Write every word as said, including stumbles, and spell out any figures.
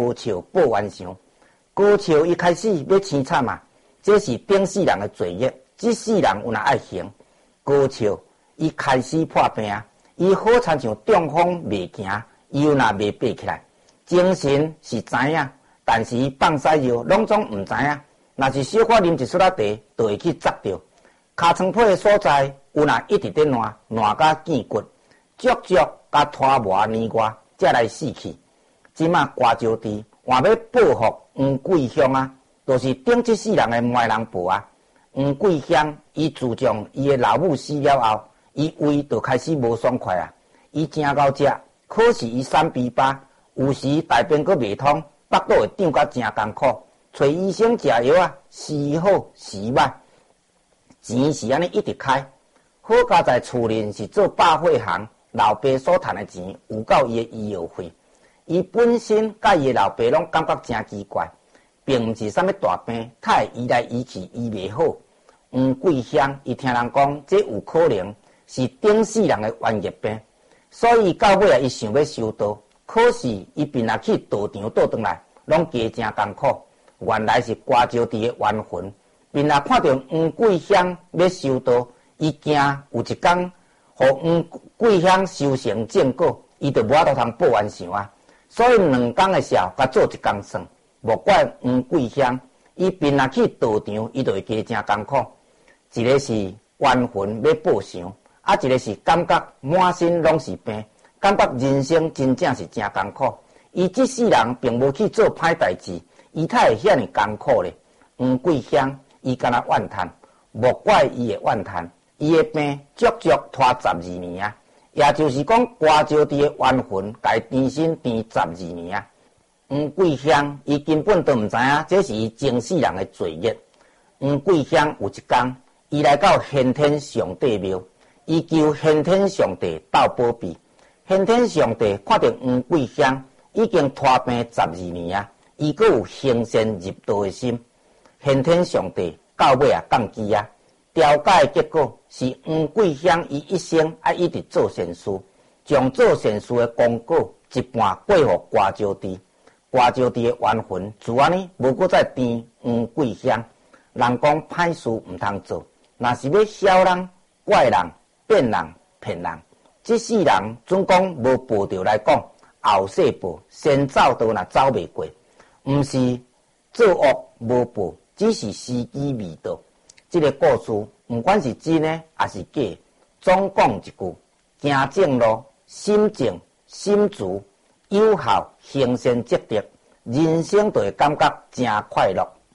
高笑报冤相。高笑一开始要生惨嘛，这是顶世人的罪孽，这世人有哪爱行？高笑伊开始破病啊，伊好亲像中风未行，伊又若未爬起来，精神是知影，但是伊放屎药拢总毋知影，若是小可啉一撮仔茶，就会去砸着。尻川皮的所在有若一直在烂，烂甲见骨，足足甲拖磨年外，才来死去。即马瓜石地换要报复黄桂香啊，就是顶一世人的坏人报啊。黄桂香伊自从伊的老母死了后，伊胃就开始无爽快啊。伊正够食，可是伊三比八，有时大便阁未通，腹肚会胀甲真艰苦，找医生食药啊，时好时歹。钱是安尼一直开，好佳在厝里是做百货行，老爸所赚的钱有够伊的医药费。伊本身甲伊的老爸拢感觉真奇怪，并毋是啥物大病，他会医来医去医袂好。黄桂香伊听人讲，这有可能是顶世人的冤孽病，所以到尾啊，伊想要修道，可是伊并若去道场倒转来，拢加真艰苦。原来是瓜石地的冤魂。并若看到黄桂香要修道，伊惊有一天，互黄桂香修成正果，伊就无法度通报冤相啊。所以两工的时候，甲做一工算，莫怪黄桂香，伊并若去道场，伊就会加真艰苦。一个是冤魂要报偿，啊，一个是感觉满身拢是病，感觉人生真正是真艰苦。伊这世人并无去做歹代志，伊才会遐尼艰苦咧。黄桂香。伊敢若怨叹，莫怪伊会怨叹，伊的病足足拖十二年啊！也就是讲，瓜石地的冤魂，该甜心甜十二年啊！黄桂香，伊根本都毋知影，这是伊前世人的罪孽。黄桂香有一天，伊来到先天上帝庙，伊求先天上帝斗保庇。先天上帝看到黄桂香已经拖病十二年啊，伊阁有行善入道的心。先天上帝到尾啊降机啊，调解的结果是黄桂香伊一生爱一直做善事，将做善事的功果一半归予瓜石地。瓜石地的冤魂自安尼无搁再甜黄桂香。人讲歹事毋通做，若是要晓人、怪人、变人、骗人，这世人总讲无报着来讲，后世报，先走道若走袂过，毋是做恶无报。只是时机未到。这个故事，不管是真的还是假，总讲一句：行正路，心静心足，有效行善积德，人生就会感觉真快乐。